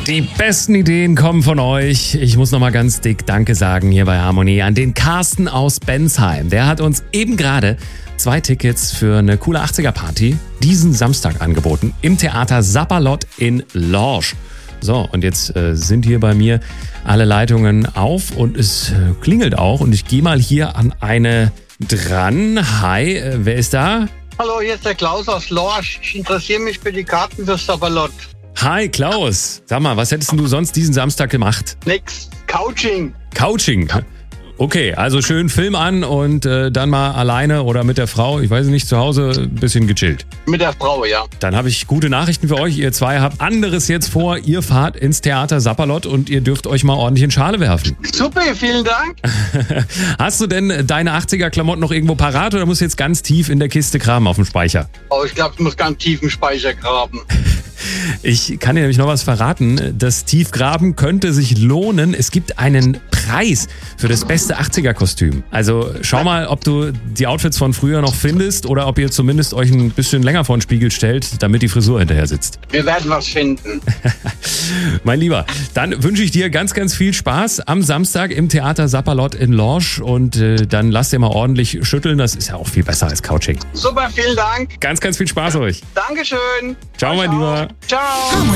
Die besten Ideen kommen von euch. Ich muss nochmal ganz dick Danke sagen hier bei Harmonie an den Carsten aus Bensheim. Der hat uns eben gerade 2 Tickets für eine coole 80er-Party diesen Samstag angeboten im Theater Sapperlot in Lorsch. So, und jetzt sind hier bei mir alle Leitungen auf und es klingelt auch. Und ich gehe mal hier an eine dran. Hi, wer ist da? Hallo, hier ist der Klaus aus Lorsch. Ich interessiere mich für die Karten für Sapperlot. Hi Klaus, sag mal, was hättest du sonst diesen Samstag gemacht? Nix. Couching. Couching? Okay, also schön Film an und dann mal alleine oder mit der Frau, ich weiß nicht, zu Hause ein bisschen gechillt. Mit der Frau, ja. Dann habe ich gute Nachrichten für euch. Ihr zwei habt anderes jetzt vor. Ihr fahrt ins Theater Sapperlot und ihr dürft euch mal ordentlich in Schale werfen. Super, vielen Dank. Hast du denn deine 80er-Klamotten noch irgendwo parat oder musst du jetzt ganz tief in der Kiste graben auf dem Speicher? Oh, ich glaube, ich muss ganz tief im Speicher graben. Ich kann dir nämlich noch was verraten. Das Tiefgraben könnte sich lohnen. Es gibt einen Preis für das beste 80er-Kostüm. Also schau mal, ob du die Outfits von früher noch findest oder ob ihr zumindest euch ein bisschen länger vor den Spiegel stellt, damit die Frisur hinterher sitzt. Wir werden was finden. Mein Lieber, dann wünsche ich dir ganz, ganz viel Spaß am Samstag im Theater Sapperlot in Lorsch und dann lass dir mal ordentlich schütteln. Das ist ja auch viel besser als Couching. Super, vielen Dank. Ganz, ganz viel Spaß euch. Dankeschön. Ciao, mein Lieber. Ciao.